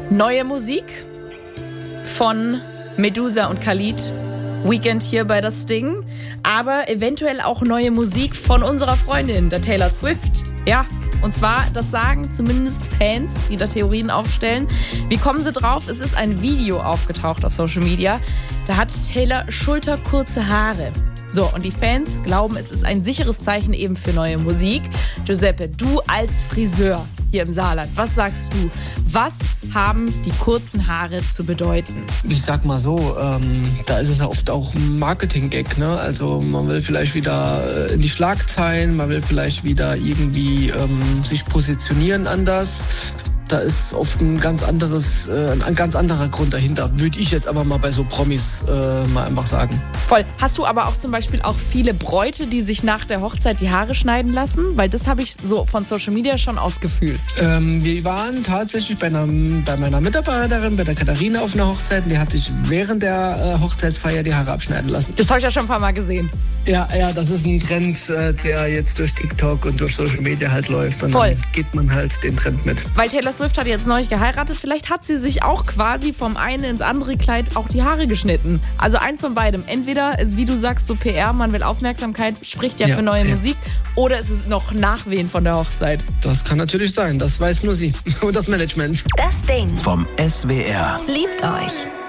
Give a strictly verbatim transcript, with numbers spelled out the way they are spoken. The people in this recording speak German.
Neue Musik von Medusa und Khalid. Weekend hier bei Das Ding. Aber eventuell auch neue Musik von unserer Freundin, der Taylor Swift. Ja, und zwar, das sagen zumindest Fans, die da Theorien aufstellen. Wie kommen sie drauf? Es ist ein Video aufgetaucht auf Social Media. Da hat Taylor schulterkurze Haare. So, und die Fans glauben, es ist ein sicheres Zeichen eben für neue Musik. Giuseppe, du als Friseur hier im Saarland, was sagst du? Was haben die kurzen Haare zu bedeuten? Ich sag mal so, ähm, da ist es ja oft auch ein Marketing-Gag, ne? Also man will vielleicht wieder in die Schlagzeilen, man will vielleicht wieder irgendwie ähm, sich positionieren anders. Da ist oft ein ganz anderes, äh, ein ganz anderer Grund dahinter, würde ich jetzt aber mal bei so Promis äh, mal einfach sagen. Voll. Hast du aber auch zum Beispiel auch viele Bräute, die sich nach der Hochzeit die Haare schneiden lassen? Weil das habe ich so von Social Media schon ausgefühlt. Ähm, wir waren tatsächlich bei, einer, bei meiner Mitarbeiterin, bei der Katharina auf einer Hochzeit. Die hat sich während der äh, Hochzeitsfeier die Haare abschneiden lassen. Das habe ich ja schon ein paar Mal gesehen. Ja, ja, das ist ein Trend, äh, der jetzt durch TikTok und durch Social Media halt läuft. Und Voll. Dann geht man halt den Trend mit. Weil Taylor Swift hat jetzt neulich geheiratet. Vielleicht hat sie sich auch quasi vom einen ins andere Kleid auch die Haare geschnitten. Also eins von beidem. Entweder ist, wie du sagst, so P R, man will Aufmerksamkeit, spricht ja, ja für neue ja. Musik. Oder ist es noch Nachwehen von der Hochzeit? Das kann natürlich sein. Das weiß nur sie und das Management. Das Ding vom S W R. Liebt euch.